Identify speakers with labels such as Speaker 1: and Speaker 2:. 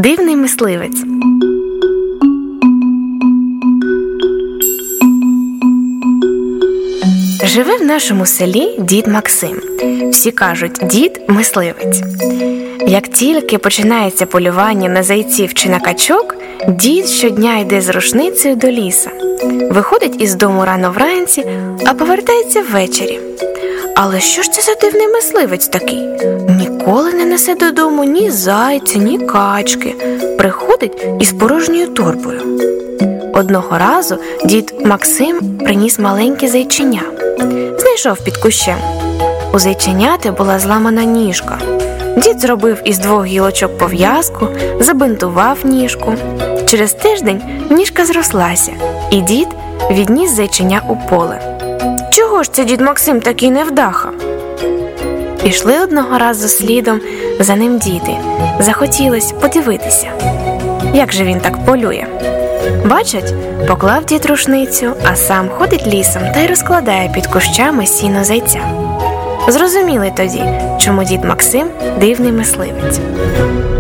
Speaker 1: Дивний мисливець. Живе в нашому селі дід Максим. Всі кажуть, дід – мисливець. Як тільки починається полювання на зайців чи на качок, дід щодня йде з рушницею до лісу. Виходить із дому рано вранці, а повертається ввечері. Але що ж це за дивний мисливець такий? Ніколи не несе додому ні зайця, ні качки. Приходить із порожньою торбою. Одного разу дід Максим приніс маленьке зайченя. Знайшов під кущем. У зайченяти була зламана ніжка. Дід зробив із 2 гілочок пов'язку, забинтував ніжку. Через тиждень ніжка зрослася, і дід відніс зайченя у поле. Чого ж це дід Максим такий невдаха? Пішли одного разу слідом за ним діти. Захотілось подивитися, як же він так полює. Бачать, поклав дід рушницю, а сам ходить лісом та й розкладає під кущами сіно зайця. Зрозуміли тоді, чому дід Максим – дивний мисливець.